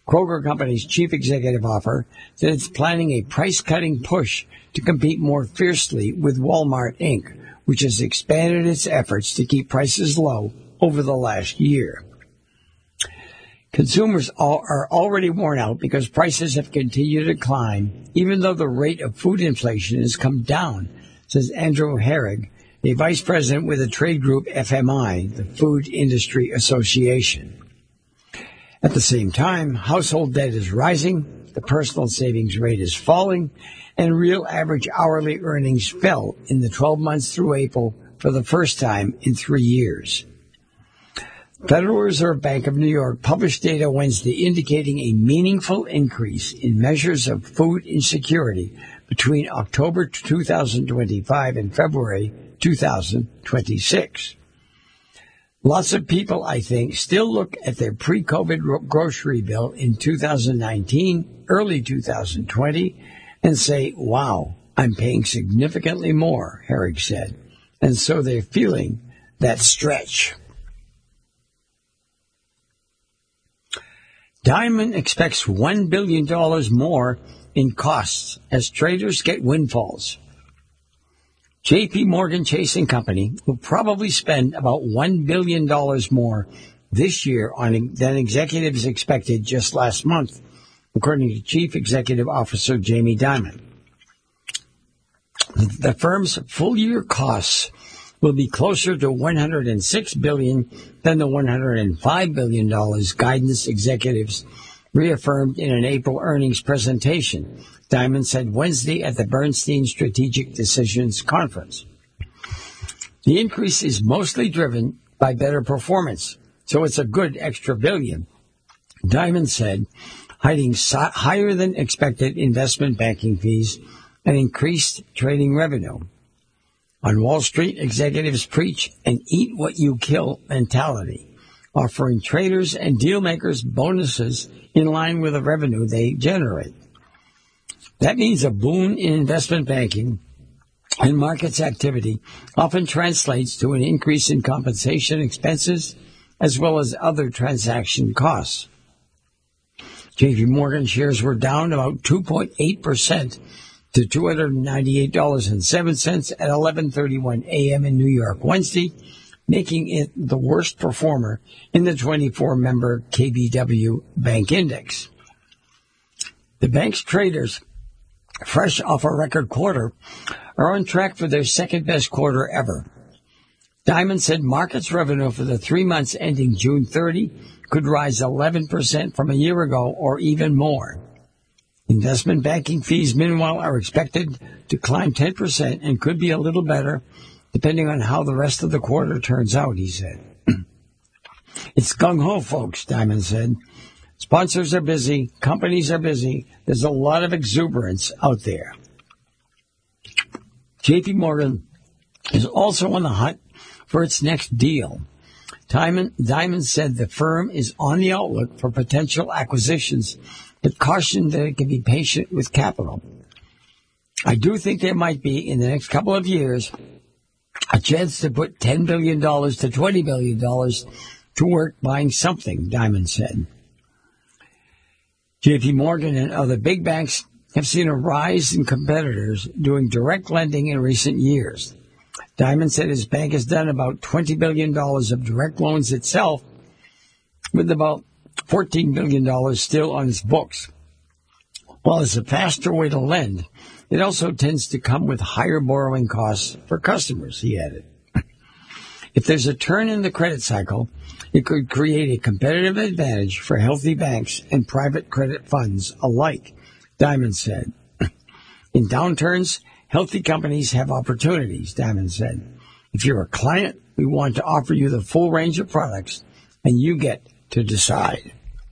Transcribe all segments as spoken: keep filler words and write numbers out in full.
Kroger Company's chief executive officer said it's planning a price-cutting push to compete more fiercely with Walmart, Incorporated, which has expanded its efforts to keep prices low over the last year. Consumers are already worn out because prices have continued to climb, even though the rate of food inflation has come down, says Andrew Herrig, a vice president with the trade group F M I, the Food Industry Association. At the same time, household debt is rising, the personal savings rate is falling, and real average hourly earnings fell in the twelve months through April for the first time in three years. Federal Reserve Bank of New York published data Wednesday indicating a meaningful increase in measures of food insecurity between October two thousand twenty-five and February two thousand twenty-six. Lots of people, I think, still look at their pre-COVID grocery bill in two thousand nineteen, early two thousand twenty, and say, wow, I'm paying significantly more, Herrig said. And so they're feeling that stretch. Diamond expects one billion dollars more in costs as traders get windfalls. J P. Morgan Chase and Company will probably spend about one billion dollars more this year on than executives expected just last month, according to Chief Executive Officer Jamie Dimon. The firm's full-year costs will be closer to one hundred six billion dollars than the one hundred five billion dollars guidance executives reaffirmed in an April earnings presentation, Dimon said Wednesday at the Bernstein Strategic Decisions Conference. The increase is mostly driven by better performance, so it's a good extra billion, Dimon said, hiding higher than expected investment banking fees and increased trading revenue. On Wall Street, executives preach an eat what you kill mentality, offering traders and deal makers bonuses in line with the revenue they generate. That means a boon in investment banking and markets activity often translates to an increase in compensation expenses as well as other transaction costs. J P. Morgan shares were down about two point eight percent to two hundred ninety-eight dollars and seven cents at eleven thirty-one a.m. in New York Wednesday, making it the worst performer in the twenty-four member K B W Bank Index. The bank's traders, fresh off a record quarter, are on track for their second-best quarter ever. Dimon said markets revenue for the three months ending June thirtieth could rise eleven percent from a year ago or even more. Investment banking fees, meanwhile, are expected to climb ten percent and could be a little better depending on how the rest of the quarter turns out, he said. It's gung-ho, folks, Dimon said. Sponsors are busy. Companies are busy. There's a lot of exuberance out there. J P. Morgan is also on the hunt for its next deal. Dimon, Dimon said the firm is on the outlook for potential acquisitions, but cautioned that it can be patient with capital. I do think there might be, in the next couple of years, a chance to put ten billion dollars to twenty billion dollars to work buying something, Dimon said. J P. Morgan and other big banks have seen a rise in competitors doing direct lending in recent years. Dimon said his bank has done about twenty billion dollars of direct loans itself, with about fourteen billion dollars still on its books. While it's a faster way to lend, it also tends to come with higher borrowing costs for customers, he added. If there's a turn in the credit cycle, it could create a competitive advantage for healthy banks and private credit funds alike, Dimon said. In downturns, healthy companies have opportunities, Dimon said. If you're a client, we want to offer you the full range of products, and you get to decide.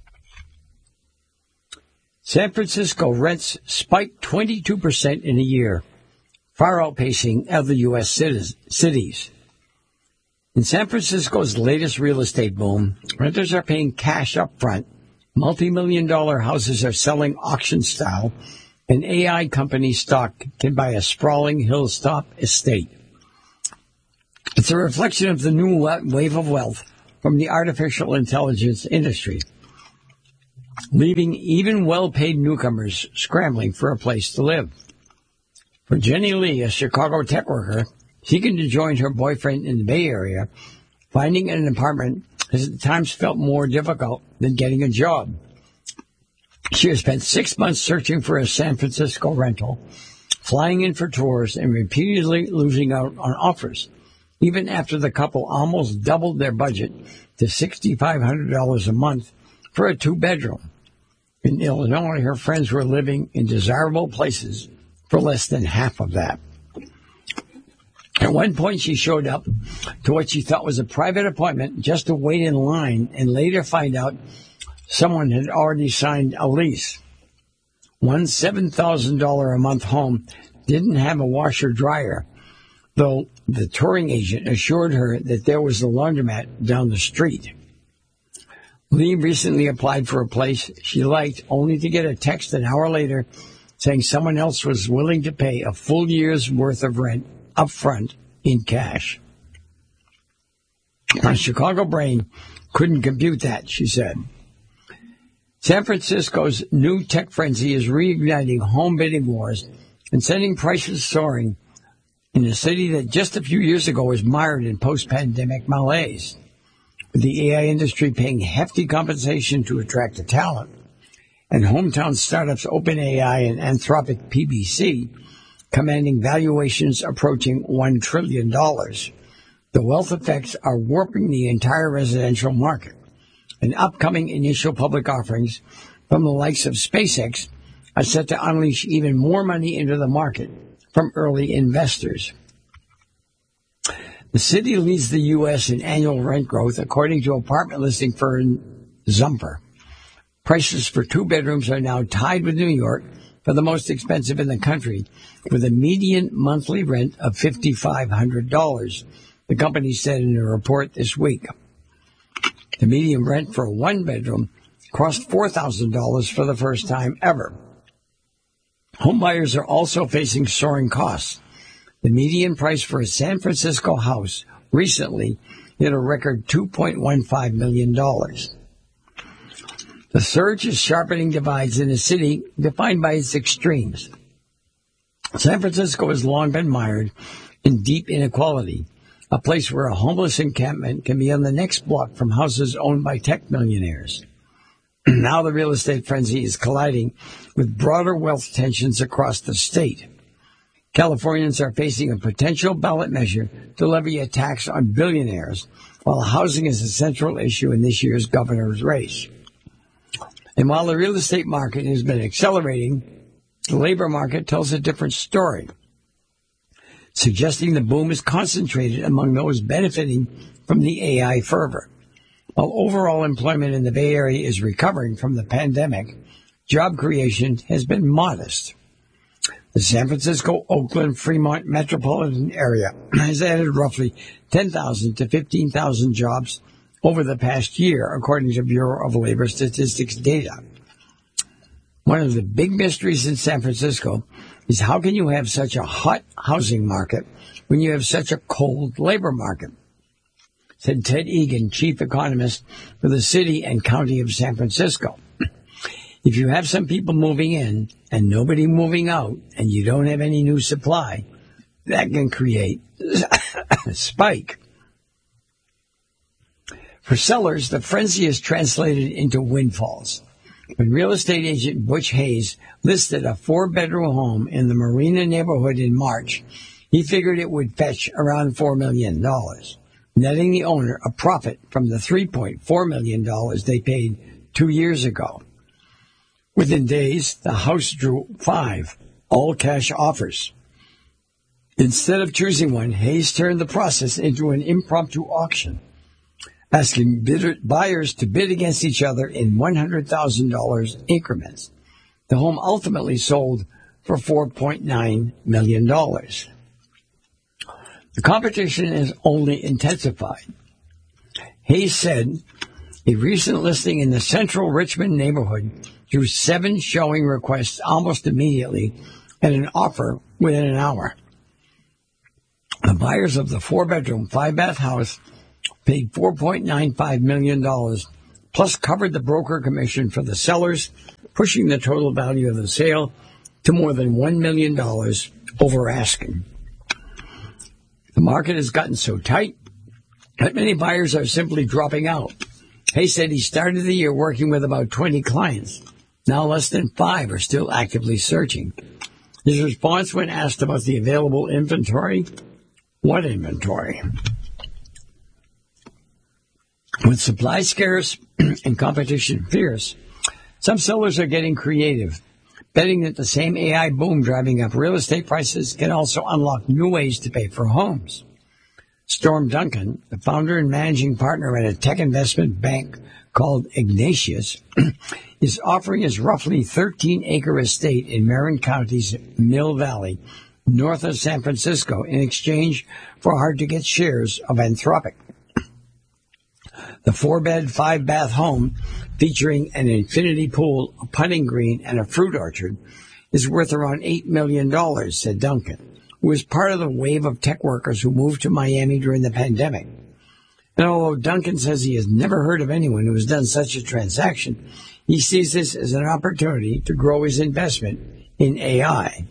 San Francisco rents spiked twenty-two percent in a year, far outpacing other U S cities. In San Francisco's latest real estate boom, renters are paying cash up front, multi-million dollar houses are selling auction style, and A I company stock can buy a sprawling hilltop estate. It's a reflection of the new wave of wealth from the artificial intelligence industry. leaving even well-paid newcomers scrambling for a place to live. For Jenny Lee, a Chicago tech worker seeking to join her boyfriend in the Bay Area, finding an apartment has at times felt more difficult than getting a job. She has spent six months searching for a San Francisco rental, flying in for tours, and repeatedly losing out on offers, even after the couple almost doubled their budget to six thousand five hundred dollars a month for a two-bedroom. In Illinois, her friends were living in desirable places for less than half of that. At one point, she showed up to what she thought was a private appointment just to wait in line and later find out someone had already signed a lease. One seven thousand dollars a month home didn't have a washer-dryer, though the touring agent assured her that there was a laundromat down the street. Lee recently applied for a place she liked, only to get a text an hour later saying someone else was willing to pay a full year's worth of rent up front in cash. My Chicago brain couldn't compute that, she said. San Francisco's new tech frenzy is reigniting home bidding wars and sending prices soaring in a city that just a few years ago was mired in post-pandemic malaise. With the A I industry paying hefty compensation to attract the talent, and hometown startups OpenAI and Anthropic P B C commanding valuations approaching one trillion dollars, the wealth effects are warping the entire residential market. And upcoming initial public offerings from the likes of SpaceX are set to unleash even more money into the market from early investors. The city leads the U S in annual rent growth, according to apartment listing firm Zumper. Prices for two bedrooms are now tied with New York for the most expensive in the country, with a median monthly rent of five thousand five hundred dollars, the company said in a report this week. The median rent for a one-bedroom crossed four thousand dollars for the first time ever. Homebuyers are also facing soaring costs. The median price for a San Francisco house recently hit a record two point one five million dollars. The surge is sharpening divides in a city defined by its extremes. San Francisco has long been mired in deep inequality, a place where a homeless encampment can be on the next block from houses owned by tech millionaires. Now the real estate frenzy is colliding with broader wealth tensions across the state. Californians are facing a potential ballot measure to levy a tax on billionaires, while housing is a central issue in this year's governor's race. And while the real estate market has been accelerating, the labor market tells a different story, suggesting the boom is concentrated among those benefiting from the A I fervor. While overall employment in the Bay Area is recovering from the pandemic, job creation has been modest. The San Francisco, Oakland, Fremont metropolitan area has added roughly ten thousand to fifteen thousand jobs over the past year, according to Bureau of Labor Statistics data. One of the big mysteries in San Francisco is how can you have such a hot housing market when you have such a cold labor market, said Ted Egan, chief economist for the city and county of San Francisco. If you have some people moving in and nobody moving out and you don't have any new supply, that can create a spike. For sellers, the frenzy is translated into windfalls. When real estate agent Butch Hayes listed a four-bedroom home in the Marina neighborhood in March, he figured it would fetch around four million dollars, netting the owner a profit from the three point four million dollars they paid two years ago. Within days, the house drew five all-cash offers. Instead of choosing one, Hayes turned the process into an impromptu auction, asking bidder, buyers to bid against each other in one hundred thousand dollars increments. The home ultimately sold for four point nine million dollars. The competition has only intensified. Hayes said a recent listing in the central Richmond neighborhood drew seven showing requests almost immediately and an offer within an hour. The buyers of the four-bedroom, five-bath house paid four point nine five million dollars plus covered the broker commission for the sellers, pushing the total value of the sale to more than one million dollars over asking. The market has gotten so tight that many buyers are simply dropping out. Hay said he started the year working with about twenty clients. Now less than five are still actively searching. His response when asked about the available inventory: what inventory? With supply scarce and competition fierce, some sellers are getting creative, betting that the same A I boom driving up real estate prices can also unlock new ways to pay for homes. Storm Duncan, the founder and managing partner at a tech investment bank called Ignatius, is offering his roughly thirteen-acre estate in Marin County's Mill Valley, north of San Francisco, in exchange for hard-to-get shares of Anthropic. The four-bed, five-bath home, featuring an infinity pool, a putting green, and a fruit orchard, is worth around eight million dollars, said Duncan, who was part of the wave of tech workers who moved to Miami during the pandemic. And although Duncan says he has never heard of anyone who has done such a transaction, he sees this as an opportunity to grow his investment in A I.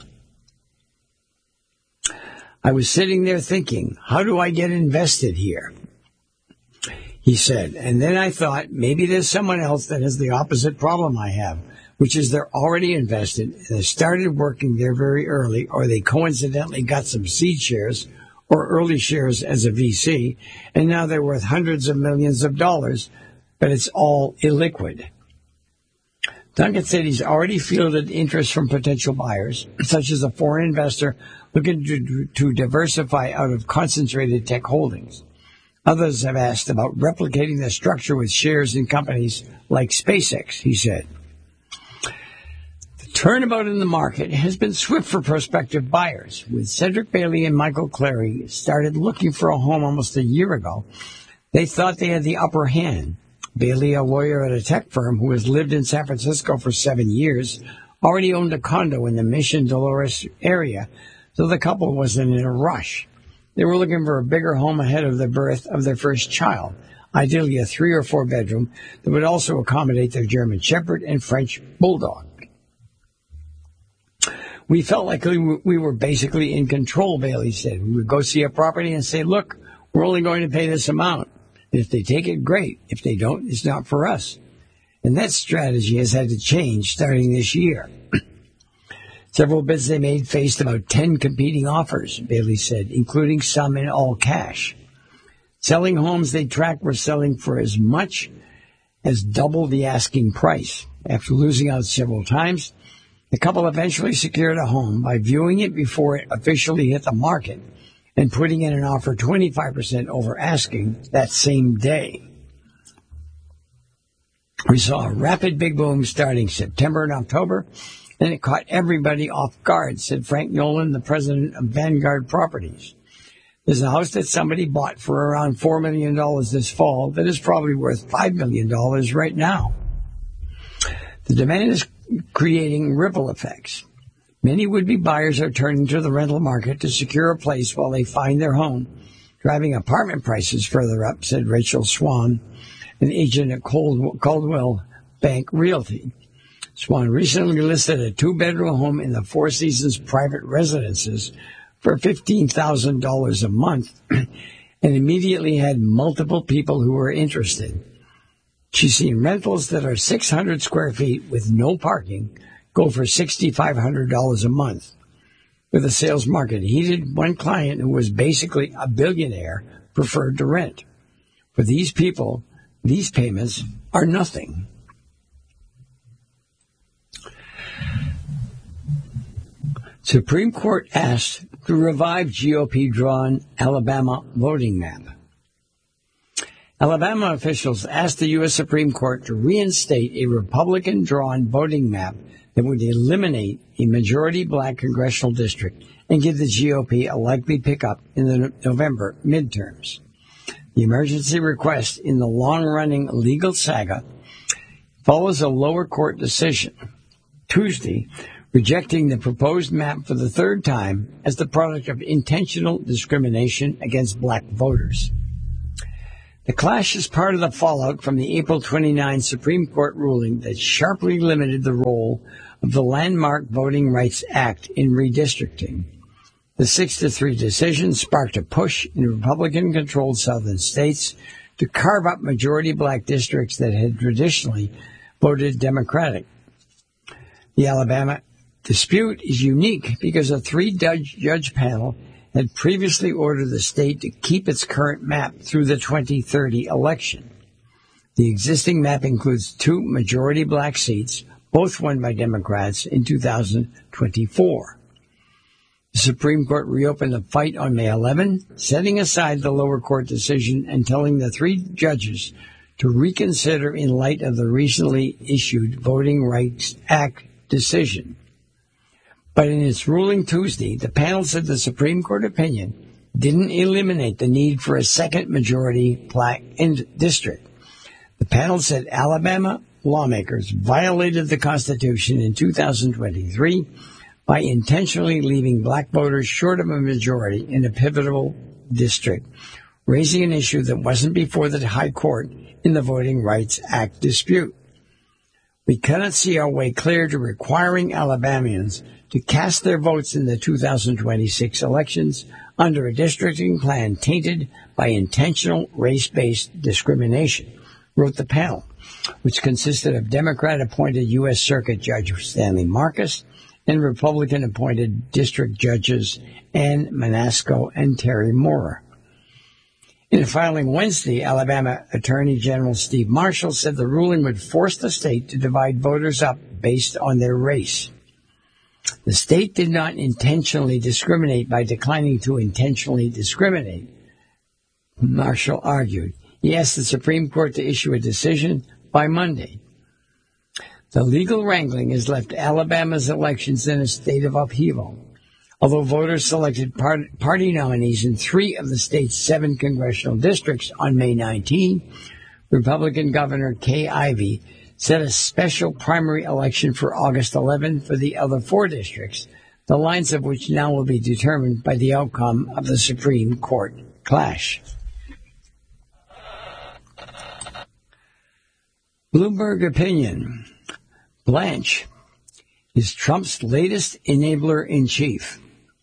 I was sitting there thinking, how do I get invested here? He said, and then I thought maybe there's someone else that has the opposite problem I have, which is they're already invested and they started working there very early, or they coincidentally got some seed shares or early shares as a V C, and now they're worth hundreds of millions of dollars, but it's all illiquid. Duncan said he's already fielded interest from potential buyers, such as a foreign investor looking to, to diversify out of concentrated tech holdings. Others have asked about replicating the structure with shares in companies like SpaceX, he said. The turnabout in the market has been swift for prospective buyers. With Cedric Bailey and Michael Clary started looking for a home almost a year ago, they thought they had the upper hand. Bailey, a lawyer at a tech firm who has lived in San Francisco for seven years, already owned a condo in the Mission Dolores area, so the couple wasn't in a rush. They were looking for a bigger home ahead of the birth of their first child, ideally a three or four bedroom that would also accommodate their German Shepherd and French Bulldog. We felt like we were basically in control, Bailey said. We would go see a property and say, look, we're only going to pay this amount. And if they take it, great. If they don't, it's not for us. And that strategy has had to change starting this year. Several bids they made faced about ten competing offers, Bailey said, including some in all cash. Selling homes they tracked were selling for as much as double the asking price. After losing out several times, the couple eventually secured a home by viewing it before it officially hit the market and putting in an offer twenty-five percent over asking that same day. We saw a rapid big boom starting September and October, and it caught everybody off guard, said Frank Nolan, the president of Vanguard Properties. There's a house that somebody bought for around four million dollars this fall that is probably worth five million dollars right now. The demand is creating ripple effects. Many would-be buyers are turning to the rental market to secure a place while they find their home, driving apartment prices further up, said Rachel Swan, an agent at Cold, Caldwell Bank Realty. Swan recently listed a two-bedroom home in the Four Seasons private residences for fifteen thousand dollars a month and immediately had multiple people who were interested. She's seen rentals that are six hundred square feet with no parking go for six thousand five hundred dollars a month. With the sales market heated, one client who was basically a billionaire preferred to rent. For these people, these payments are nothing. Supreme Court asked to revive G O P-drawn Alabama voting map. Alabama officials asked the U S Supreme Court to reinstate a Republican-drawn voting map that would eliminate a majority black congressional district and give the G O P a likely pickup in the November midterms. The emergency request in the long-running legal saga follows a lower court decision Tuesday rejecting the proposed map for the third time as the product of intentional discrimination against black voters. The clash is part of the fallout from the April twenty-ninth Supreme Court ruling that sharply limited the role of the landmark Voting Rights Act in redistricting. The six to three decision sparked a push in Republican-controlled southern states to carve up majority black districts that had traditionally voted Democratic. The Alabama dispute is unique because a three-judge panel had previously ordered the state to keep its current map through the twenty thirty election. The existing map includes two majority black seats, both won by Democrats in two thousand twenty-four. The Supreme Court reopened the fight on May eleventh, setting aside the lower court decision and telling the three judges to reconsider in light of the recently issued Voting Rights Act decision. But in its ruling Tuesday, the panel said the Supreme Court opinion didn't eliminate the need for a second majority black district. The panel said Alabama lawmakers violated the Constitution in two thousand twenty-three by intentionally leaving black voters short of a majority in a pivotal district, raising an issue that wasn't before the High Court in the Voting Rights Act dispute. We cannot see our way clear to requiring Alabamians to cast their votes in the two thousand twenty-six elections under a districting plan tainted by intentional race-based discrimination, wrote the panel, which consisted of Democrat-appointed U S Circuit Judge Stanley Marcus and Republican-appointed district judges Ann Manasco and Terry Moore. In a filing Wednesday, Alabama Attorney General Steve Marshall said the ruling would force the state to divide voters up based on their race. The state did not intentionally discriminate by declining to intentionally discriminate, Marshall argued. He asked the Supreme Court to issue a decision by Monday. The legal wrangling has left Alabama's elections in a state of upheaval. Although voters selected part- party nominees in three of the state's seven congressional districts on May nineteenth, Republican Governor Kay Ivey set a special primary election for August eleventh for the other four districts, the lines of which now will be determined by the outcome of the Supreme Court clash. Bloomberg opinion. Blanche is Trump's latest enabler-in-chief.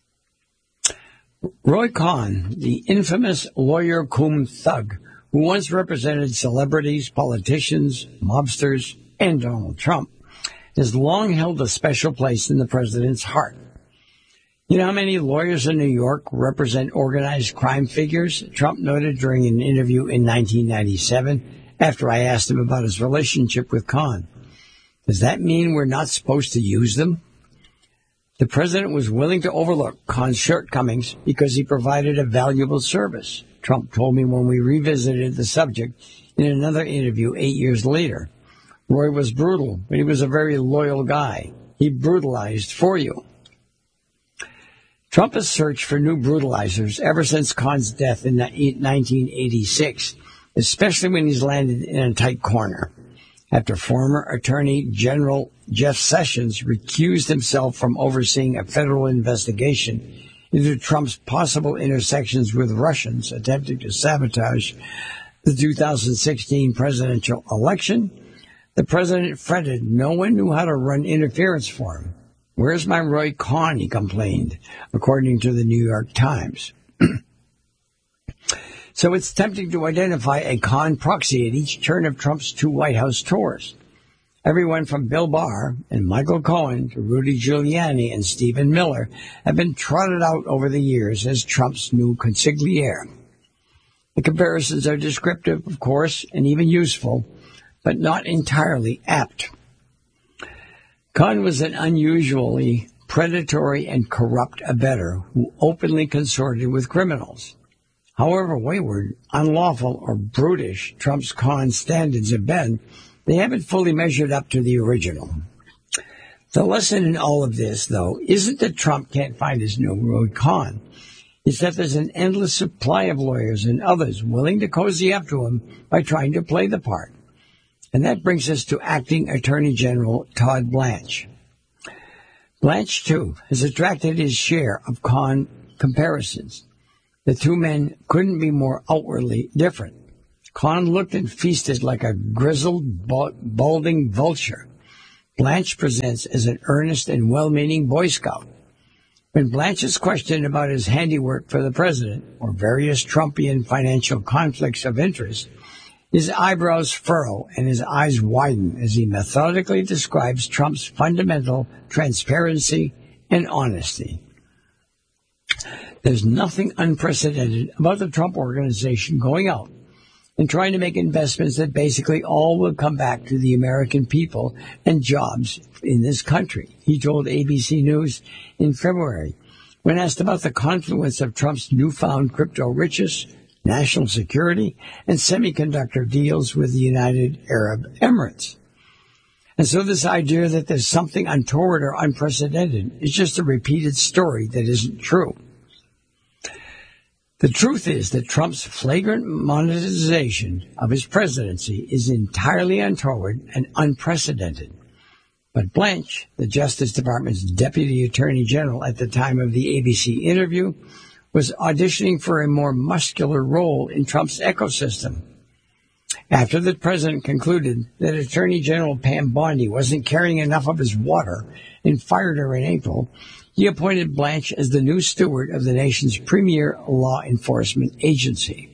Roy Cohn, the infamous lawyer cum thug who once represented celebrities, politicians, mobsters, and Donald Trump, has long held a special place in the president's heart. You know how many lawyers in New York represent organized crime figures? Trump noted during an interview in nineteen ninety-seven after I asked him about his relationship with Cohn. Does that mean we're not supposed to use them? The president was willing to overlook Cohn's shortcomings because he provided a valuable service, Trump told me when we revisited the subject in another interview eight years later. Roy was brutal, but he was a very loyal guy. He brutalized for you. Trump has searched for new brutalizers ever since Cohn's death in nineteen eighty-six, especially when he's landed in a tight corner. After former Attorney General Jeff Sessions recused himself from overseeing a federal investigation into Trump's possible intersections with Russians attempting to sabotage the two thousand sixteen presidential election, the president fretted no one knew how to run interference for him. Where's my Roy Cohn, he complained, according to the New York Times. So it's tempting to identify a Cohn proxy at each turn of Trump's two White House tours. Everyone from Bill Barr and Michael Cohen to Rudy Giuliani and Stephen Miller have been trotted out over the years as Trump's new consigliere. The comparisons are descriptive, of course, and even useful, but not entirely apt. Cohn was an unusually predatory and corrupt abettor who openly consorted with criminals. However wayward, unlawful, or brutish Trump's Cohn standards have been, they haven't fully measured up to the original. The lesson in all of this, though, isn't that Trump can't find his new Roy Cohn. It's that there's an endless supply of lawyers and others willing to cozy up to him by trying to play the part. And that brings us to Acting Attorney General Todd Blanche. Blanche, too, has attracted his share of Cohn comparisons. The two men couldn't be more outwardly different. Khan looked and feasted like a grizzled, balding vulture. Blanche presents as an earnest and well-meaning Boy Scout. When Blanche is questioned about his handiwork for the president or various Trumpian financial conflicts of interest, his eyebrows furrow and his eyes widen as he methodically describes Trump's fundamental transparency and honesty. There's nothing unprecedented about the Trump Organization going out and trying to make investments that basically all will come back to the American people and jobs in this country, he told A B C News in February when asked about the confluence of Trump's newfound crypto riches, national security, and semiconductor deals with the United Arab Emirates. And so this idea that there's something untoward or unprecedented is just a repeated story that isn't true. The truth is that Trump's flagrant monetization of his presidency is entirely untoward and unprecedented. But Blanche, the Justice Department's Deputy Attorney General at the time of the A B C interview, was auditioning for a more muscular role in Trump's ecosystem. After the president concluded that Attorney General Pam Bondi wasn't carrying enough of his water and fired her in April, he appointed Blanche as the new steward of the nation's premier law enforcement agency.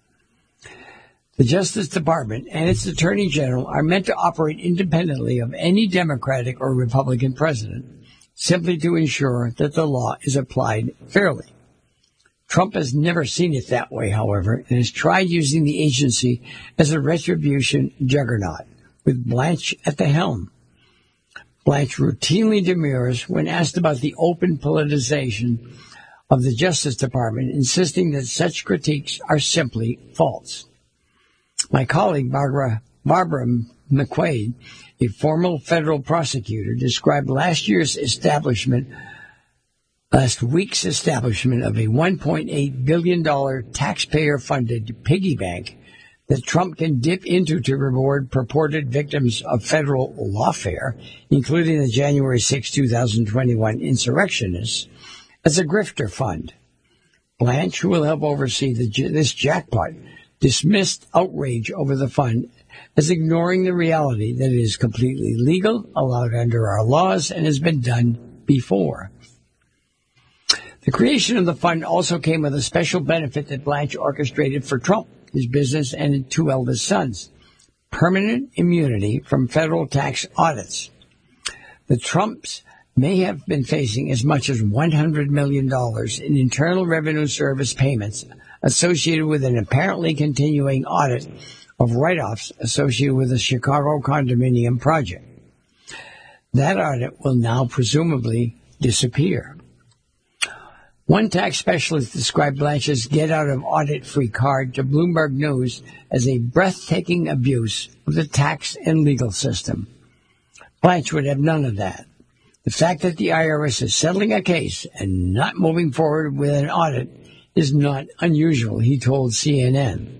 The Justice Department and its Attorney General are meant to operate independently of any Democratic or Republican president, simply to ensure that the law is applied fairly. Trump has never seen it that way, however, and has tried using the agency as a retribution juggernaut, with Blanche at the helm. Blanche routinely demurs when asked about the open politicization of the Justice Department, insisting that such critiques are simply false. My colleague, Barbara, Barbara McQuaid, a former federal prosecutor, described last year's establishment, last week's establishment of a one point eight billion dollars taxpayer-funded piggy bank that Trump can dip into to reward purported victims of federal lawfare, including the January sixth, twenty twenty-one insurrectionists, as a grifter fund. Blanche, who will help oversee the, this jackpot, dismissed outrage over the fund as ignoring the reality that it is completely legal, allowed under our laws, and has been done before. The creation of the fund also came with a special benefit that Blanche orchestrated for Trump, his business, and his two eldest sons: permanent immunity from federal tax audits. The Trumps may have been facing as much as one hundred million dollars in Internal Revenue Service payments associated with an apparently continuing audit of write-offs associated with the Chicago condominium project. That audit will now presumably disappear. One tax specialist described Blanche's get-out-of-audit-free card to Bloomberg News as a breathtaking abuse of the tax and legal system. Blanche would have none of that. The fact that the I R S is settling a case and not moving forward with an audit is not unusual, he told C N N.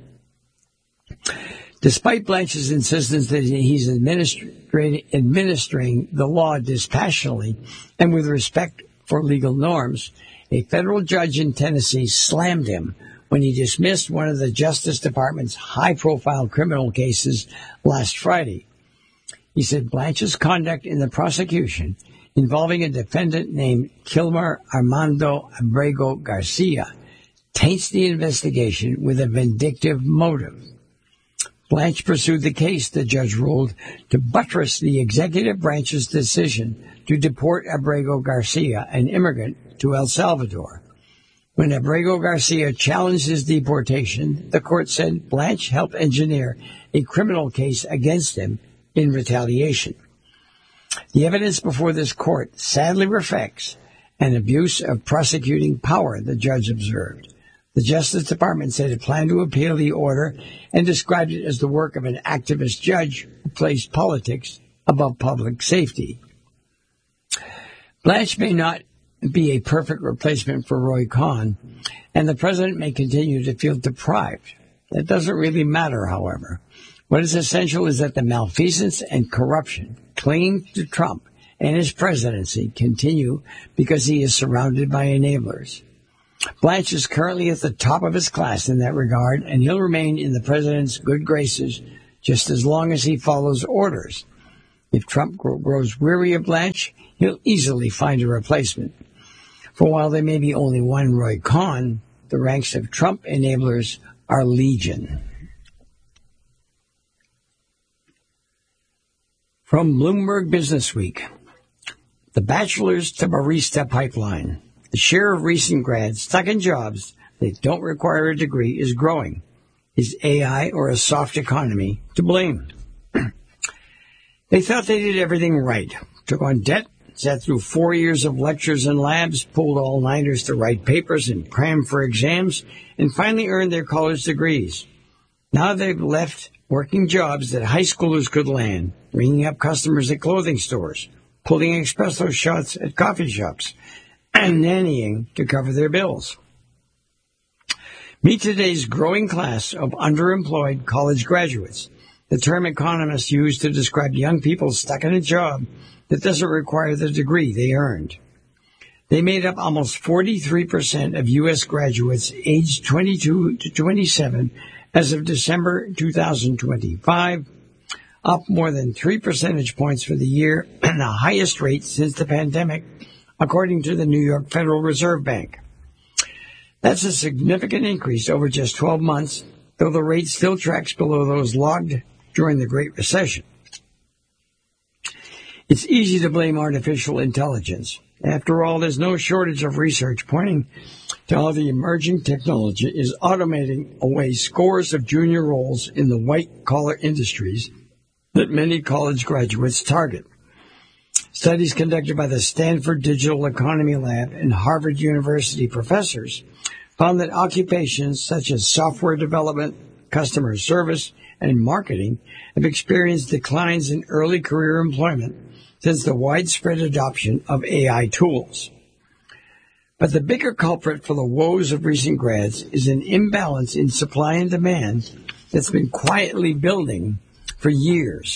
Despite Blanche's insistence that he's administering, administering the law dispassionately and with respect for legal norms, a federal judge in Tennessee slammed him when he dismissed one of the Justice Department's high-profile criminal cases last Friday. He said Blanche's conduct in the prosecution involving a defendant named Kilmer Armando Abrego Garcia taints the investigation with a vindictive motive. Blanche pursued the case, the judge ruled, to buttress the executive branch's decision to deport Abrego Garcia, an immigrant, to El Salvador. When Abrego Garcia challenged his deportation, the court said Blanche helped engineer a criminal case against him in retaliation. The evidence before this court sadly reflects an abuse of prosecuting power, the judge observed. The Justice Department said it planned to appeal the order and described it as the work of an activist judge who placed politics above public safety. Blanche may not be a perfect replacement for Roy Cohn, and the president may continue to feel deprived. That doesn't really matter, however. What is essential is that the malfeasance and corruption clinging to Trump and his presidency continue because he is surrounded by enablers. Blanche is currently at the top of his class in that regard, and he'll remain in the president's good graces just as long as he follows orders. If Trump grows weary of Blanche, he'll easily find a replacement. For while there may be only one Roy Cohn, the ranks of Trump enablers are legion. From Bloomberg Businessweek, the bachelor's to barista pipeline. The share of recent grads stuck in jobs that don't require a degree is growing. Is A I or a soft economy to blame? They thought they did everything right, took on debt, sat through four years of lectures and labs, pulled all-nighters to write papers and cram for exams, and finally earned their college degrees. Now they've left working jobs that high schoolers could land, ringing up customers at clothing stores, pulling espresso shots at coffee shops, and nannying to cover their bills. Meet today's growing class of underemployed college graduates, the term economists use to describe young people stuck in a job that doesn't require the degree they earned. They made up almost forty-three percent of U S graduates aged twenty-two to twenty-seven as of December two thousand twenty-five, up more than three percentage points for the year and the highest rate since the pandemic, according to the New York Federal Reserve Bank. That's a significant increase over just twelve months, though the rate still tracks below those logged during the Great Recession. It's easy to blame artificial intelligence. After all, there's no shortage of research pointing to how the emerging technology is automating away scores of junior roles in the white-collar industries that many college graduates target. Studies conducted by the Stanford Digital Economy Lab and Harvard University professors found that occupations such as software development, customer service, and marketing have experienced declines in early career employment since the widespread adoption of A I tools. But the bigger culprit for the woes of recent grads is an imbalance in supply and demand that's been quietly building for years.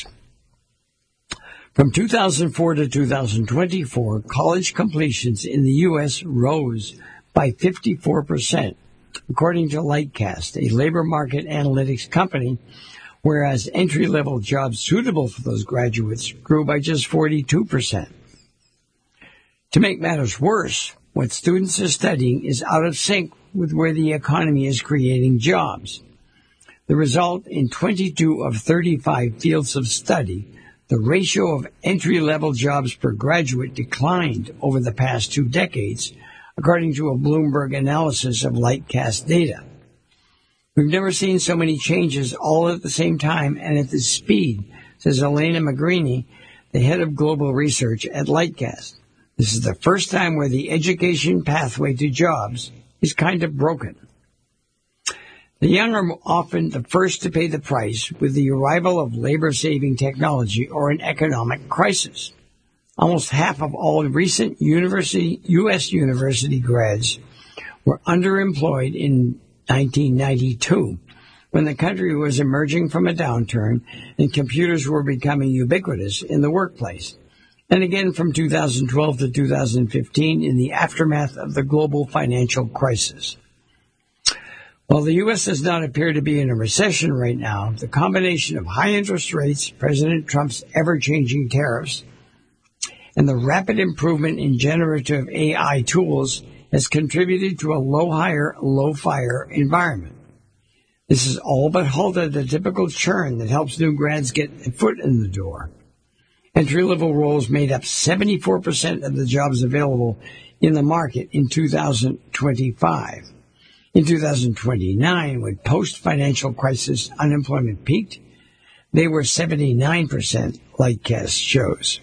From two thousand four to two thousand twenty-four, college completions in the U S rose by fifty-four percent, according to Lightcast, a labor market analytics company, whereas entry-level jobs suitable for those graduates grew by just forty-two percent. To make matters worse, what students are studying is out of sync with where the economy is creating jobs. The result, in twenty-two of thirty-five fields of study, the ratio of entry-level jobs per graduate declined over the past two decades, according to a Bloomberg analysis of Lightcast data. We've never seen so many changes all at the same time and at this speed, says Elena Magrini, the head of global research at Lightcast. This is the first time where the education pathway to jobs is kind of broken. The young are often the first to pay the price with the arrival of labor-saving technology or an economic crisis. Almost half of all recent university, U S university grads were underemployed in nineteen ninety-two, when the country was emerging from a downturn and computers were becoming ubiquitous in the workplace, and again from two thousand twelve to two thousand fifteen in the aftermath of the global financial crisis. While the U S does not appear to be in a recession right now, the combination of high interest rates, President Trump's ever-changing tariffs, and the rapid improvement in generative A I tools has contributed to a low-hire, low-fire environment. This has all but halted the typical churn that helps new grads get a foot in the door. Entry-level roles made up seventy-four percent of the jobs available in the market in two thousand twenty-five. In two thousand twenty-nine, when post-financial crisis unemployment peaked, they were seventy-nine percent, Lightcast shows.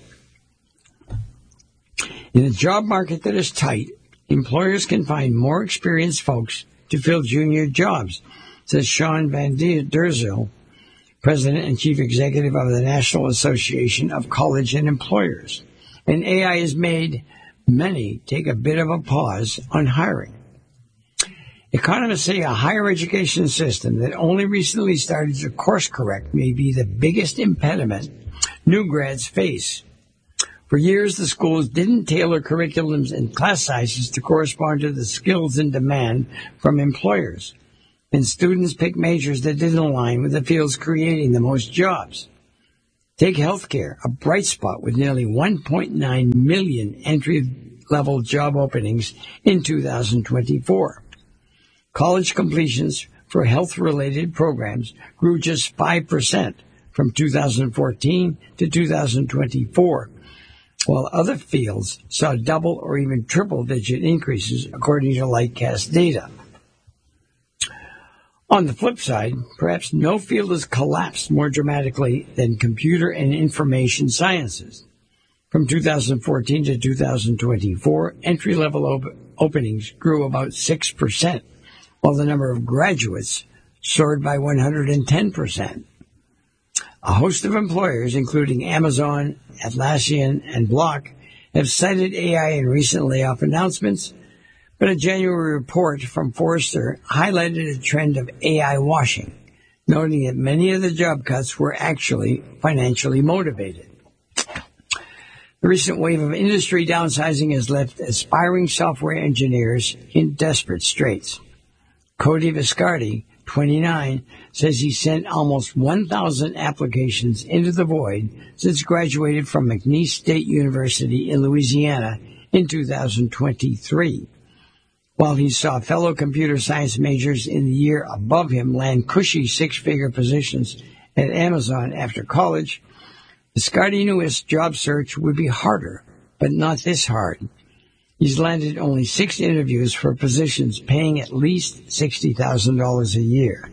In a job market that is tight, employers can find more experienced folks to fill junior jobs, says Sean Van Der Zeel, President and Chief Executive of the National Association of College and Employers. And A I has made many take a bit of a pause on hiring. Economists say a higher education system that only recently started to course correct may be the biggest impediment new grads face. For years, the schools didn't tailor curriculums and class sizes to correspond to the skills in demand from employers, and students picked majors that didn't align with the fields creating the most jobs. Take healthcare, a bright spot with nearly one point nine million entry-level job openings in two thousand twenty-four. College completions for health-related programs grew just five percent from two thousand fourteen to two thousand twenty-four, while other fields saw double or even triple-digit increases, according to Lightcast data. On the flip side, perhaps no field has collapsed more dramatically than computer and information sciences. From two thousand fourteen to two thousand twenty-four, entry-level op- openings grew about six percent, while the number of graduates soared by one hundred ten percent. A host of employers, including Amazon, Atlassian, and Block, have cited A I in recent layoff announcements, but a January report from Forrester highlighted a trend of A I washing, noting that many of the job cuts were actually financially motivated. The recent wave of industry downsizing has left aspiring software engineers in desperate straits. Cody Viscardi, twenty-nine, says he sent almost one thousand applications into the void since graduated from McNeese State University in Louisiana in two thousand twenty-three. While he saw fellow computer science majors in the year above him land cushy six-figure positions at Amazon after college, Viscardi knew his job search would be harder, but not this hard. He's landed only six interviews for positions paying at least sixty thousand dollars a year.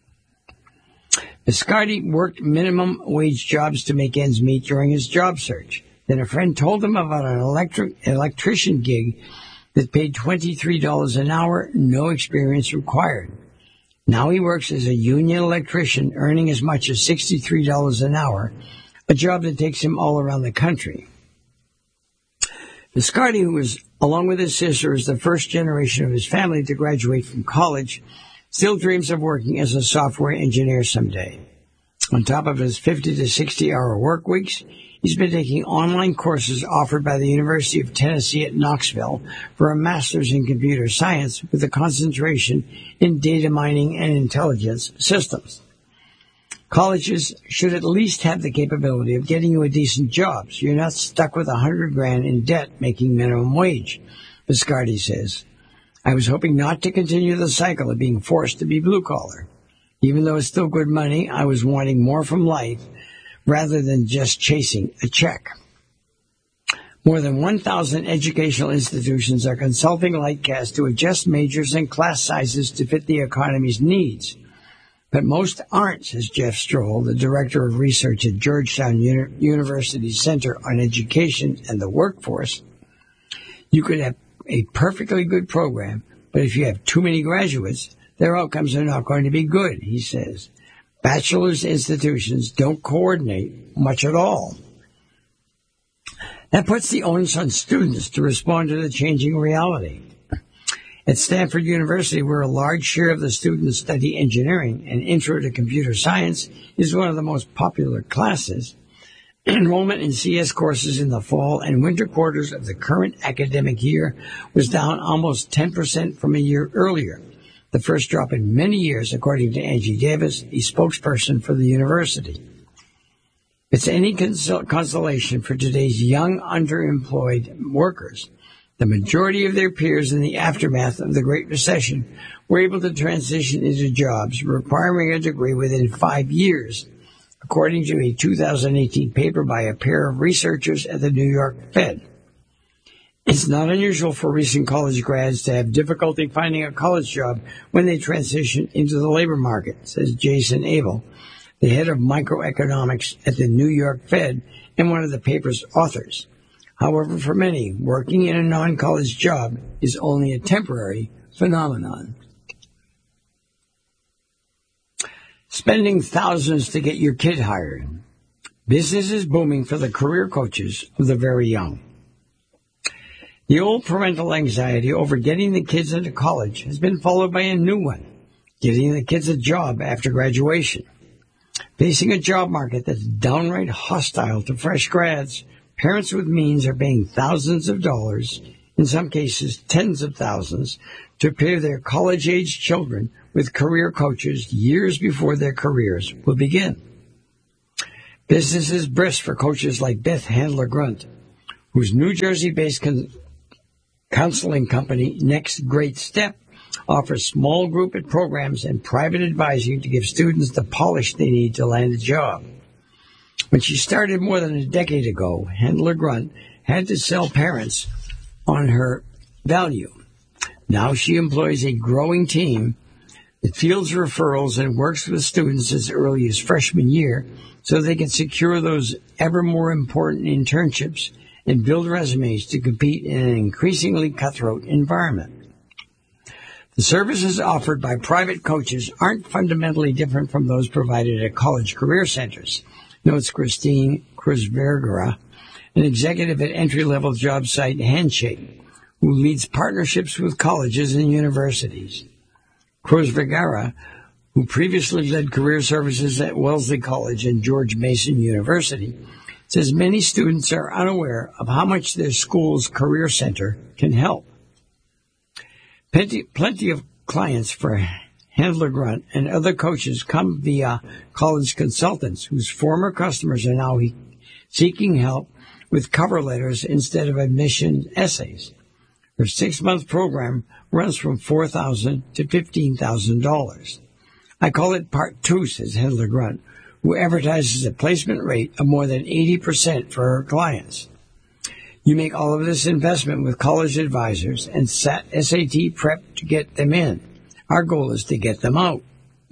Viscardi worked minimum wage jobs to make ends meet during his job search. Then a friend told him about an electric, electrician gig that paid twenty-three dollars an hour, no experience required. Now he works as a union electrician, earning as much as sixty-three dollars an hour, a job that takes him all around the country. Viscardi, who was, along with his sister, is the first generation of his family to graduate from college, still dreams of working as a software engineer someday. On top of his fifty to sixty hour work weeks, he's been taking online courses offered by the University of Tennessee at Knoxville for a master's in computer science with a concentration in data mining and intelligence systems. Colleges should at least have the capability of getting you a decent job so you're not stuck with a hundred grand in debt making minimum wage, Viscardi says. I was hoping not to continue the cycle of being forced to be blue-collar. Even though it's still good money, I was wanting more from life rather than just chasing a check. More than one thousand educational institutions are consulting Lightcast to adjust majors and class sizes to fit the economy's needs. But most aren't, says Jeff Stroll, the director of research at Georgetown Uni- University's Center on Education and the Workforce. You could have a perfectly good program, but if you have too many graduates, their outcomes are not going to be good, he says. Bachelor's institutions don't coordinate much at all. That puts the onus on students to respond to the changing reality. At Stanford University, where a large share of the students study engineering and intro to computer science is one of the most popular classes, enrollment in C S courses in the fall and winter quarters of the current academic year was down almost ten percent from a year earlier, the first drop in many years, according to Angie Davis, a spokesperson for the university. If it's any consol- consolation for today's young underemployed workers, the majority of their peers in the aftermath of the Great Recession were able to transition into jobs requiring a degree within five years, according to a two thousand eighteen paper by a pair of researchers at the New York Fed. It's not unusual for recent college grads to have difficulty finding a college job when they transition into the labor market, says Jason Abel, the head of microeconomics at the New York Fed and one of the paper's authors. However, for many, working in a non-college job is only a temporary phenomenon. Spending thousands to get your kid hired. Business is booming for the career coaches of the very young. The old parental anxiety over getting the kids into college has been followed by a new one, getting the kids a job after graduation. Facing a job market that's downright hostile to fresh grads, Parents with means are paying thousands of dollars, in some cases tens of thousands, to pair their college-age children with career coaches years before their careers will begin. Business is brisk for coaches like Beth Handler Grunt, whose New Jersey-based con- counseling company, Next Great Step, offers small group programs and private advising to give students the polish they need to land a job. When she started more than a decade ago, Handler Grunt had to sell parents on her value. Now she employs a growing team that fields referrals and works with students as early as freshman year so they can secure those ever more important internships and build resumes to compete in an increasingly cutthroat environment. The services offered by private coaches aren't fundamentally different from those provided at college career centers, notes Christine Cruz-Vergara, an executive at entry-level job site Handshake, who leads partnerships with colleges and universities. Cruz-Vergara, who previously led career services at Wellesley College and George Mason University, says many students are unaware of how much their school's career center can help. Plenty, plenty of clients for Handler Grunt and other coaches come via college consultants whose former customers are now seeking help with cover letters instead of admission essays. Her six-month program runs from four thousand dollars to fifteen thousand dollars. I call it Part Two, says Handler Grunt, who advertises a placement rate of more than eighty percent for her clients. You make all of this investment with college advisors and S A T prep to get them in. Our goal is to get them out.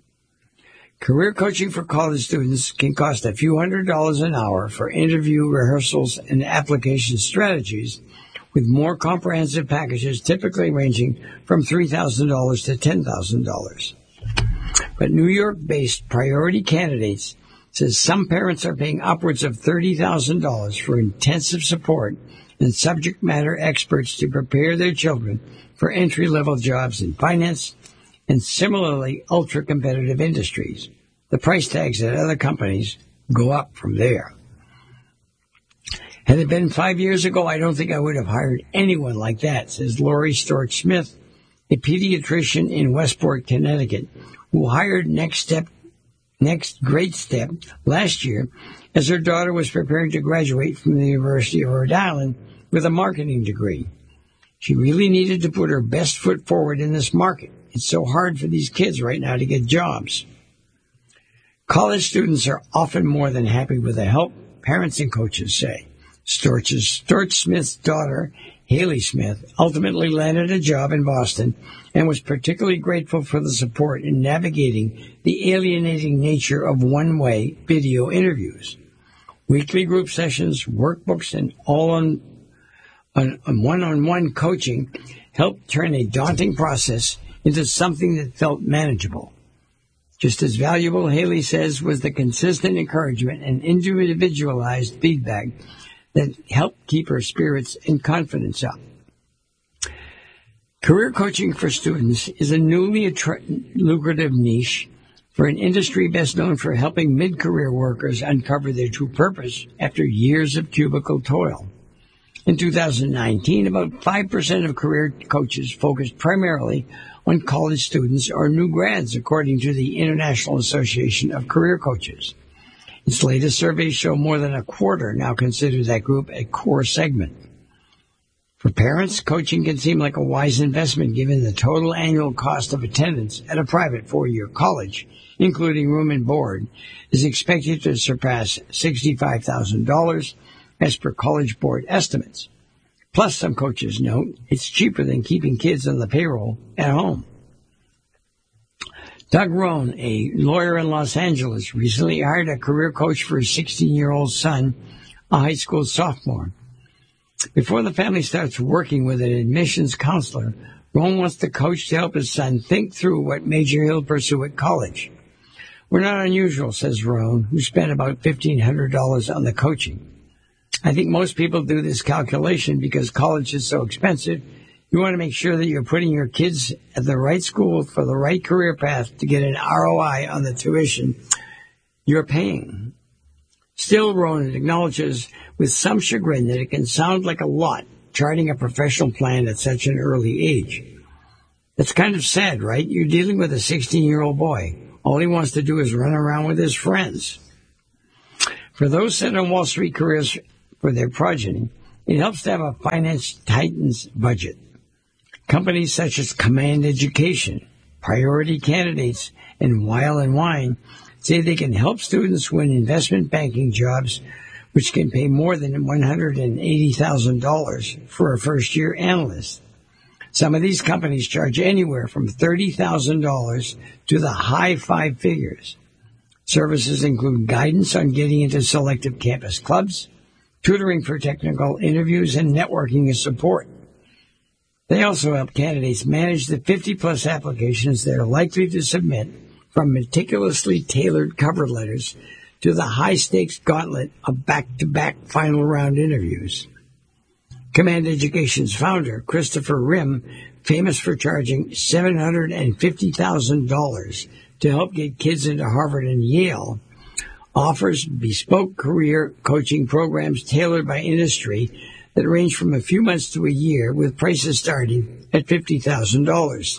Career coaching for college students can cost a few hundred dollars an hour for interview rehearsals and application strategies, with more comprehensive packages typically ranging from three thousand dollars to ten thousand dollars. But New York-based Priority Candidates says some parents are paying upwards of thirty thousand dollars for intensive support and subject matter experts to prepare their children for entry-level jobs in finance and similarly ultra-competitive industries. The price tags at other companies go up from there. Had it been five years ago, I don't think I would have hired anyone like that, says Lori Storch-Smith, a pediatrician in Westport, Connecticut, who hired Next Step, Next Great Step last year as her daughter was preparing to graduate from the University of Rhode Island with a marketing degree. She really needed to put her best foot forward in this market. It's so hard for these kids right now to get jobs. College students are often more than happy with the help, parents and coaches say. Storch's, Storch Smith's daughter, Haley Smith, ultimately landed a job in Boston and was particularly grateful for the support in navigating the alienating nature of one-way video interviews. Weekly group sessions, workbooks, and all on, on, on one-on-one coaching helped turn a daunting process into something that felt manageable. Just as valuable, Haley says, was the consistent encouragement and individualized feedback that helped keep her spirits and confidence up. Career coaching for students is a newly attra- lucrative niche for an industry best known for helping mid-career workers uncover their true purpose after years of cubicle toil. In two thousand nineteen, about five percent of career coaches focused primarily on college students or new grads, according to the International Association of Career Coaches. Its latest surveys show more than a quarter now consider that group a core segment. For parents, coaching can seem like a wise investment given the total annual cost of attendance at a private four-year college, including room and board, is expected to surpass sixty-five thousand dollars as per College Board estimates. Plus, some coaches note it's cheaper than keeping kids on the payroll at home. Doug Rohn, a lawyer in Los Angeles, recently hired a career coach for his sixteen-year-old son, a high school sophomore. Before the family starts working with an admissions counselor, Rohn wants the coach to help his son think through what major he'll pursue at college. We're not unusual, says Rohn, who spent about fifteen hundred dollars on the coaching. I think most people do this calculation because college is so expensive. You want to make sure that you're putting your kids at the right school for the right career path to get an R O I on the tuition you're paying. Still, Ronan acknowledges with some chagrin that it can sound like a lot charting a professional plan at such an early age. It's kind of sad, right? You're dealing with a sixteen-year-old boy. All he wants to do is run around with his friends. For those set on Wall Street careers for their progeny, it helps to have a finance titan's budget. Companies such as Command Education, Priority Candidates, and Weil and Wine say they can help students win investment banking jobs, which can pay more than one hundred eighty thousand dollars for a first-year analyst. Some of these companies charge anywhere from thirty thousand dollars to the high five figures. Services include guidance on getting into selective campus clubs, tutoring for technical interviews, and networking and support. They also help candidates manage the fifty-plus applications they are likely to submit, from meticulously tailored cover letters to the high-stakes gauntlet of back-to-back final round interviews. Command Education's founder, Christopher Rim, famous for charging seven hundred fifty thousand dollars to help get kids into Harvard and Yale, offers bespoke career coaching programs tailored by industry that range from a few months to a year, with prices starting at fifty thousand dollars.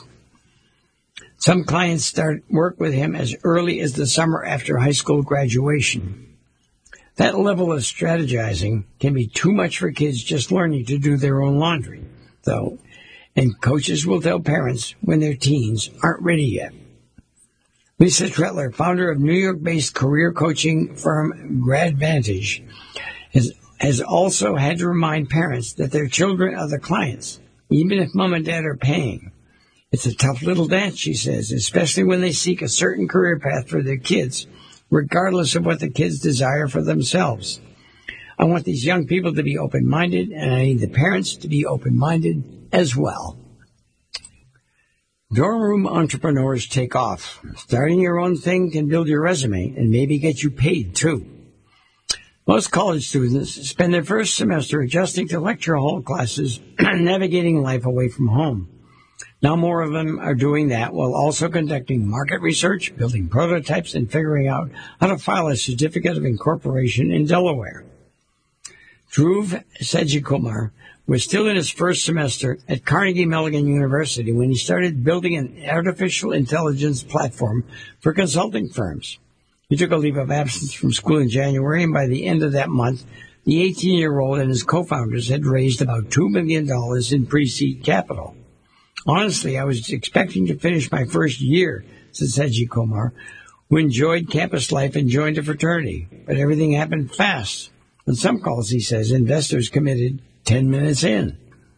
Some clients start work with him as early as the summer after high school graduation. That level of strategizing can be too much for kids just learning to do their own laundry, though, and coaches will tell parents when their teens aren't ready yet. Lisa Tretler, founder of New York-based career coaching firm GradVantage, has, has also had to remind parents that their children are the clients, even if mom and dad are paying. It's a tough little dance, she says, especially when they seek a certain career path for their kids, regardless of what the kids desire for themselves. I want these young people to be open-minded, and I need the parents to be open-minded as well. Dorm room entrepreneurs take off. Starting your own thing can build your resume and maybe get you paid, too. Most college students spend their first semester adjusting to lecture hall classes and navigating life away from home. Now more of them are doing that while also conducting market research, building prototypes, and figuring out how to file a certificate of incorporation in Delaware. Dhruv Sejikumar was still in his first semester at Carnegie Mellon University when he started building an artificial intelligence platform for consulting firms. He took a leave of absence from school in January, and by the end of that month, the eighteen-year-old and his co-founders had raised about two million dollars in pre-seed capital. Honestly, I was expecting to finish my first year, said Sejikumar, who enjoyed campus life and joined a fraternity, but everything happened fast. On some calls, he says, investors committed ten minutes in.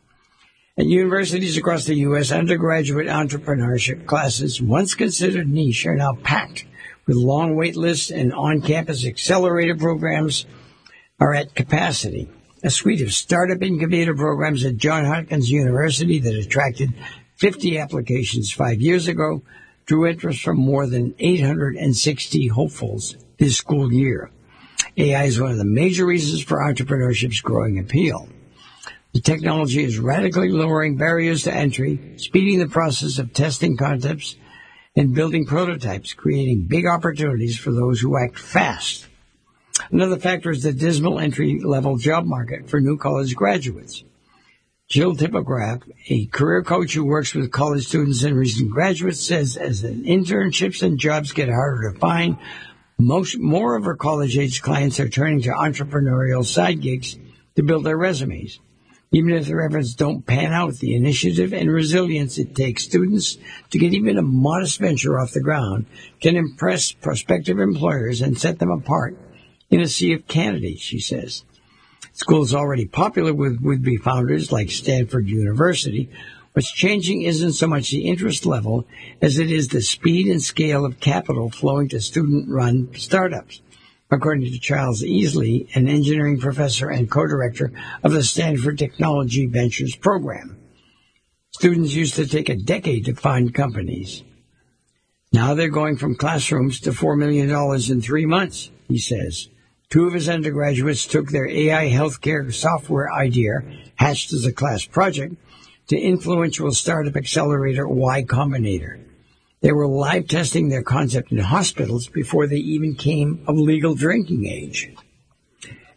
At universities across the U S, undergraduate entrepreneurship classes, once considered niche, are now packed with long wait lists, and on-campus accelerator programs are at capacity. A suite of startup incubator programs at Johns Hopkins University that attracted fifty applications five years ago drew interest from more than eight hundred sixty hopefuls this school year. A I is one of the major reasons for entrepreneurship's growing appeal. The technology is radically lowering barriers to entry, speeding the process of testing concepts, and building prototypes, creating big opportunities for those who act fast. Another factor is the dismal entry-level job market for new college graduates. Jill Tipograph, a career coach who works with college students and recent graduates, says as internships and jobs get harder to find, most more of her college-age clients are turning to entrepreneurial side gigs to build their resumes. Even if their efforts don't pan out, the initiative and resilience it takes students to get even a modest venture off the ground can impress prospective employers and set them apart in a sea of candidates, she says. School is already popular with would-be founders like Stanford University. What's changing isn't so much the interest level as it is the speed and scale of capital flowing to student-run startups, according to Charles Easley, an engineering professor and co-director of the Stanford Technology Ventures program. Students used to take a decade to find companies. Now they're going from classrooms to four million dollars in three months, he says. Two of his undergraduates took their A I healthcare software idea, hatched as a class project, to influential startup accelerator Y Combinator. They were live testing their concept in hospitals before they even came of legal drinking age.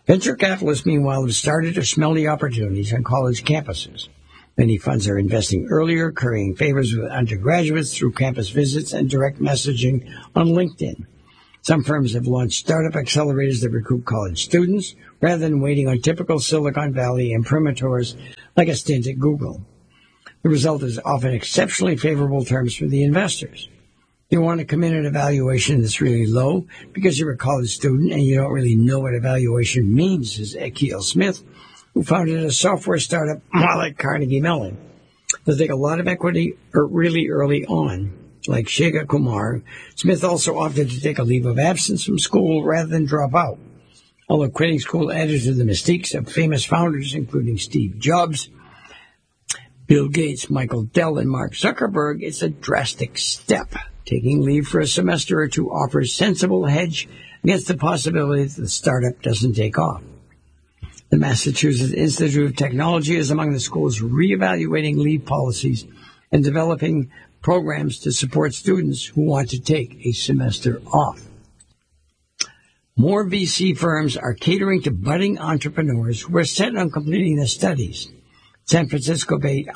Venture capitalists, meanwhile, have started to smell the opportunities on college campuses. Many funds are investing earlier, currying favors with undergraduates through campus visits and direct messaging on LinkedIn. Some firms have launched startup accelerators that recruit college students rather than waiting on typical Silicon Valley imprimaturs like a stint at Google. The result is often exceptionally favorable terms for the investors. You want to come in at a valuation that's really low because you're a college student and you don't really know what evaluation means, says Akil Smith, who founded a software startup while at Carnegie Mellon. They'll take a lot of equity really early on. Like Shega Kumar, Smith also opted to take a leave of absence from school rather than drop out. Although quitting school added to the mystiques of famous founders, including Steve Jobs, Bill Gates, Michael Dell, and Mark Zuckerberg, it's a drastic step. Taking leave for a semester or two offers sensible hedge against the possibility that the startup doesn't take off. The Massachusetts Institute of Technology is among the schools reevaluating leave policies and developing programs to support students who want to take a semester off. More V C firms are catering to budding entrepreneurs who are set on completing their studies. San Francisco-based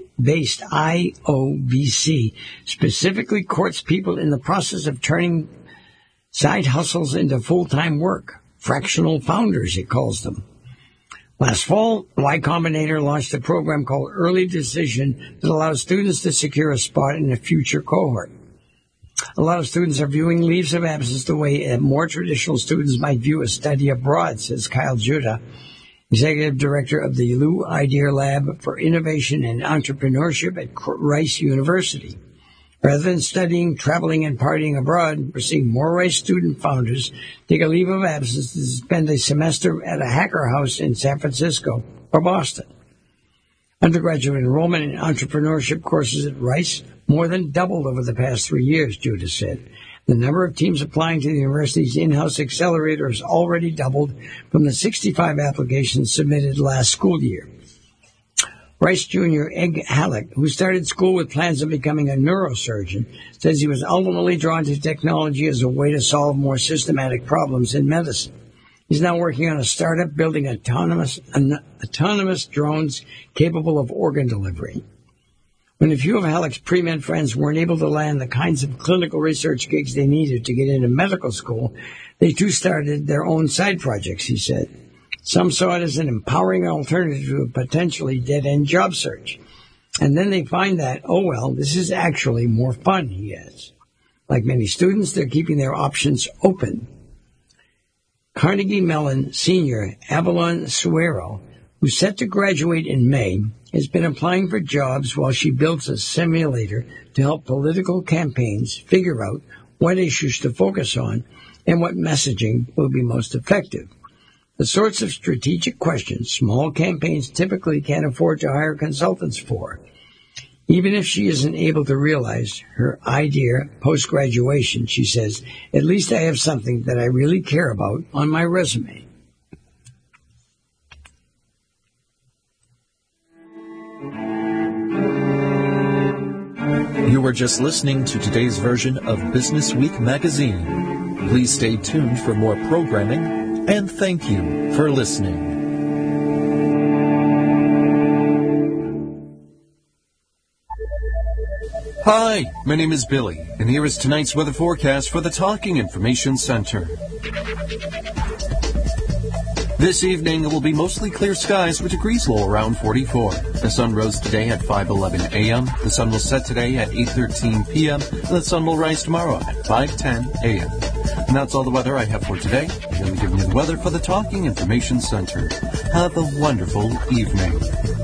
I O V C specifically courts people in the process of turning side hustles into full-time work. Fractional founders, it calls them. Last fall, Y Combinator launched a program called Early Decision that allows students to secure a spot in a future cohort. A lot of students are viewing leaves of absence the way more traditional students might view a study abroad, says Kyle Judah, Executive Director of the Lou Idea Lab for Innovation and Entrepreneurship at Rice University. Rather than studying, traveling, and partying abroad, we're seeing more Rice student founders take a leave of absence to spend a semester at a hacker house in San Francisco or Boston. Undergraduate enrollment in entrepreneurship courses at Rice more than doubled over the past three years, Judah said. The number of teams applying to the university's in-house accelerator has already doubled from the sixty-five applications submitted last school year. Rice Junior Egg Halleck, who started school with plans of becoming a neurosurgeon, says he was ultimately drawn to technology as a way to solve more systematic problems in medicine. He's now working on a startup building autonomous, an, autonomous drones capable of organ delivery. When a few of Halleck's pre-med friends weren't able to land the kinds of clinical research gigs they needed to get into medical school, they too started their own side projects, he said. Some saw it as an empowering alternative to a potentially dead-end job search. And then they find that, oh, well, this is actually more fun, he adds. Like many students, they're keeping their options open. Carnegie Mellon senior Avalon Suero, who's set to graduate in May, has been applying for jobs while she builds a simulator to help political campaigns figure out what issues to focus on and what messaging will be most effective. The sorts of strategic questions small campaigns typically can't afford to hire consultants for. Even if she isn't able to realize her idea post-graduation, she says, at least I have something that I really care about on my resume. You were just listening to today's version of Business Week magazine. Please stay tuned for more programming. And thank you for listening. Hi, my name is Billy, and here is tonight's weather forecast for the Talking Information Center. This evening, it will be mostly clear skies with degrees low around forty-four. The sun rose today at five eleven a.m. The sun will set today at eight thirteen p.m. And the sun will rise tomorrow at five ten a.m. And that's all the weather I have for today. I'm going to give you the weather for the Talking Information Center. Have a wonderful evening.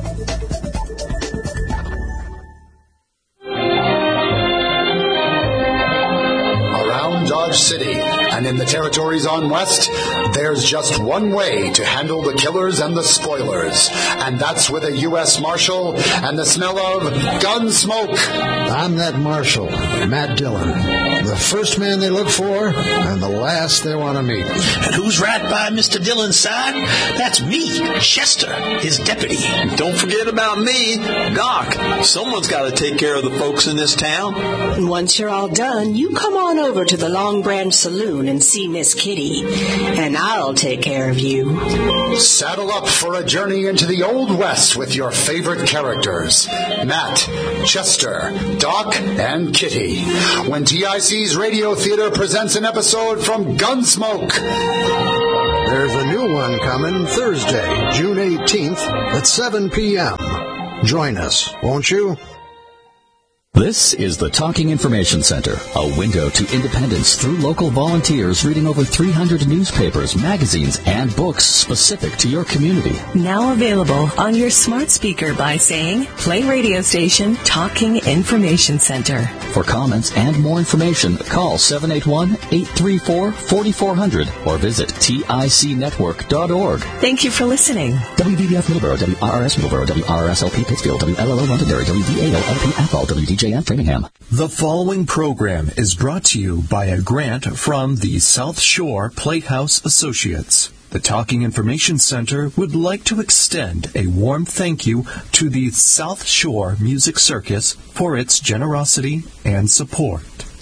Around Dodge City and in the territories on West, there's just one way to handle the killers and the spoilers, and that's with a U S Marshal and the smell of gun smoke. I'm that Marshal, Matt Dillon, the first man they look for and the last they want to meet. And who's right by Mister Dillon's side? That's me, Chester, his deputy. Don't forget about me, Doc. Someone's got to take care of the folks in this town. And once you're all done, you come on over to the Long Branch Saloon down and see Miss Kitty, and I'll take care of you. Saddle up for a journey into the Old West with your favorite characters, Matt, Chester, Doc, and Kitty, when T I C's Radio Theater presents an episode from Gunsmoke. There's a new one coming Thursday, June eighteenth at seven p.m. Join us, won't you? This is the Talking Information Center, a window to independence through local volunteers reading over three hundred newspapers, magazines, and books specific to your community. Now available on your smart speaker by saying, play radio station Talking Information Center. For comments and more information, call seven eight one, eight three four, four four zero zero or visit tic network dot org. Thank you for listening. W B B F Middleborough, W R R S Middleborough, W R R S L P Pittsfield, W L L O Londonderry, W D A O L P Athol, W D J N Framingham. The following program is brought to you by a grant from the South Shore Playhouse Associates. The Talking Information Center would like to extend a warm thank you to the South Shore Music Circus for its generosity and support.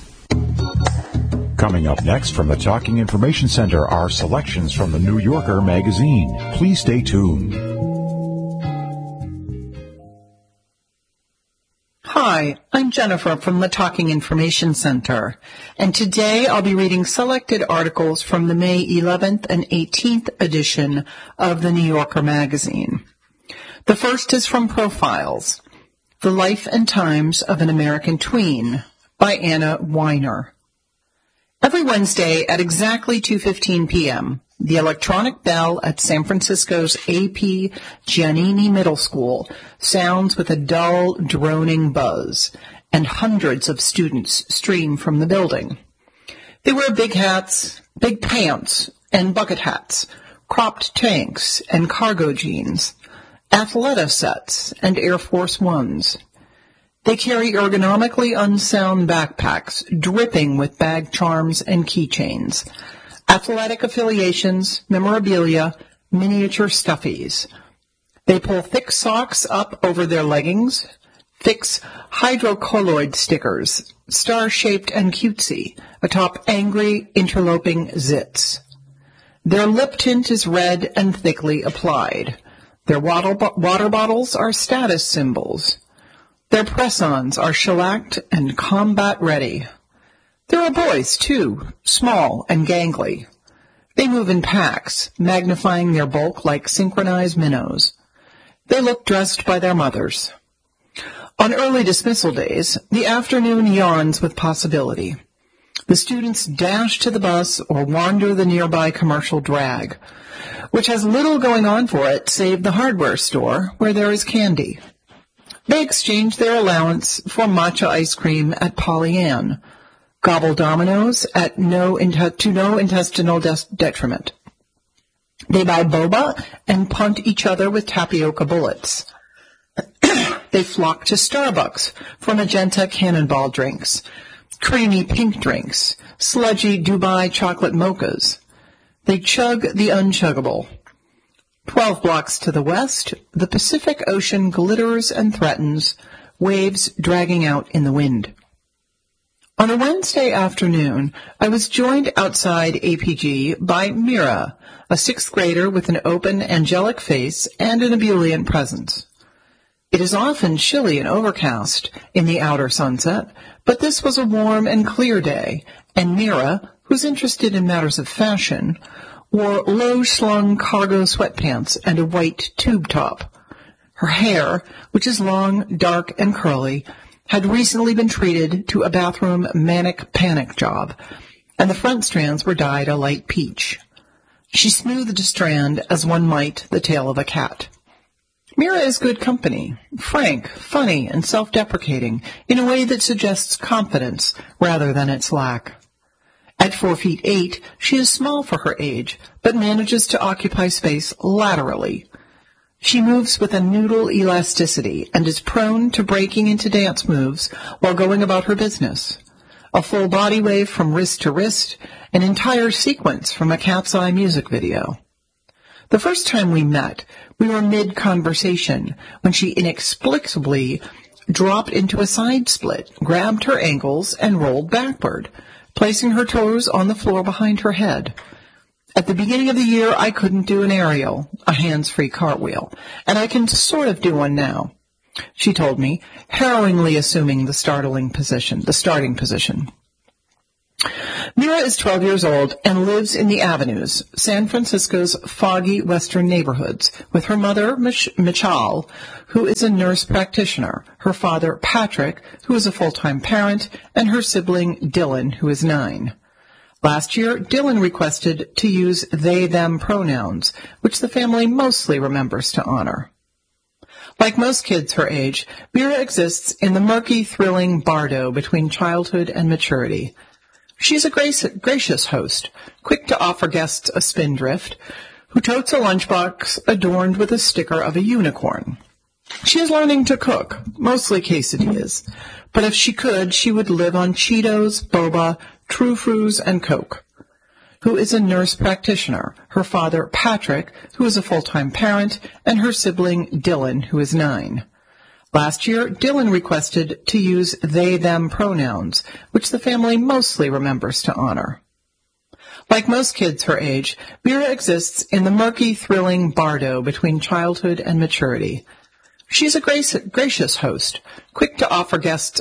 Coming up next from the Talking Information Center are selections from the New Yorker magazine. Please stay tuned. Hi, I'm Jennifer from the Talking Information Center, and today I'll be reading selected articles from the May eleventh and eighteenth edition of the New Yorker magazine. The first is from Profiles, The Life and Times of an American Tween by Anna Weiner. Every Wednesday at exactly two fifteen p.m., the electronic bell at San Francisco's A P Giannini Middle School sounds with a dull, droning buzz, and hundreds of students stream from the building. They wear big hats, big pants, and bucket hats, cropped tanks and cargo jeans, Athleta sets and Air Force Ones. They carry ergonomically unsound backpacks dripping with bag charms and keychains, athletic affiliations, memorabilia, miniature stuffies. They pull thick socks up over their leggings, fix hydrocolloid stickers, star-shaped and cutesy, atop angry, interloping zits. Their lip tint is red and thickly applied. Their water, water bottles are status symbols. Their press-ons are shellacked and combat-ready. There are boys, too, small and gangly. They move in packs, magnifying their bulk like synchronized minnows. They look dressed by their mothers. On early dismissal days, the afternoon yawns with possibility. The students dash to the bus or wander the nearby commercial drag, which has little going on for it save the hardware store where there is candy. They exchange their allowance for matcha ice cream at Pollyann, gobble dominoes at no to no intestinal des- detriment. They buy boba and punt each other with tapioca bullets. They flock to Starbucks for magenta cannonball drinks, creamy pink drinks, sludgy Dubai chocolate mochas. They chug the unchuggable. Twelve blocks to the west, the Pacific Ocean glitters and threatens, waves dragging out in the wind. On a Wednesday afternoon, I was joined outside A P G by Mira, a sixth grader with an open, angelic face and an ebullient presence. It is often chilly and overcast in the outer sunset, but this was a warm and clear day, and Mira, who's interested in matters of fashion, wore low-slung cargo sweatpants and a white tube top. Her hair, which is long, dark, and curly, had recently been treated to a bathroom manic panic job, and the front strands were dyed a light peach. She smoothed a strand as one might the tail of a cat. Mira is good company, frank, funny, and self-deprecating in a way that suggests confidence rather than its lack. At four feet eight, she is small for her age, but manages to occupy space laterally. She moves with a noodle elasticity and is prone to breaking into dance moves while going about her business. A full body wave from wrist to wrist, an entire sequence from a Cat's Eye music video. The first time we met, we were mid-conversation when she inexplicably dropped into a side split, grabbed her ankles, and rolled backward, placing her toes on the floor behind her head. At the beginning of the year, I couldn't do an aerial, a hands-free cartwheel, and I can sort of do one now, she told me, harrowingly assuming the startling position, the starting position. Mira is twelve years old and lives in the Avenues, San Francisco's foggy western neighborhoods, with her mother, Mich- Michal, who is a nurse practitioner, her father, Patrick, who is a full-time parent, and her sibling, Dylan, who is nine. Last year, Dylan requested to use they-them pronouns, which the family mostly remembers to honor. Like most kids her age, Mira exists in the murky, thrilling bardo between childhood and maturity. She's a grace, gracious host, quick to offer guests a spindrift, who totes a lunchbox adorned with a sticker of a unicorn. She is learning to cook, mostly quesadillas, but if she could, she would live on Cheetos, boba, True-Frus, and Coke. Who is a nurse practitioner, her father, Patrick, who is a full-time parent, and her sibling, Dylan, who is nine. Last year, Dylan requested to use they-them pronouns, which the family mostly remembers to honor. Like most kids her age, Mira exists in the murky, thrilling bardo between childhood and maturity. She's a grace, gracious host, quick to offer guests